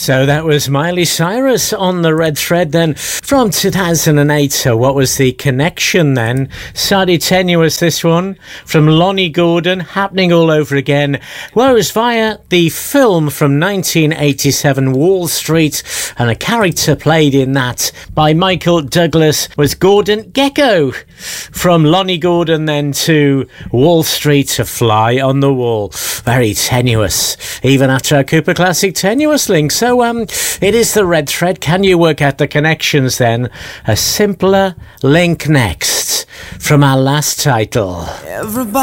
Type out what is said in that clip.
So that was Miley Cyrus on the Red Thread then from 2008. So what was the connection then? Slightly tenuous, this one from Lonnie Gordon, Happening All Over Again. Whereas via the film from 1987, Wall Street, and a character played in that by Michael Douglas was Gordon Gekko. From Lonnie Gordon then to Wall Street, A Fly on the Wall. Very tenuous, even after our Cooper Classic tenuous link. So it is the Red Thread. Can you work out the connections then? A simpler link next from our last title. Everybody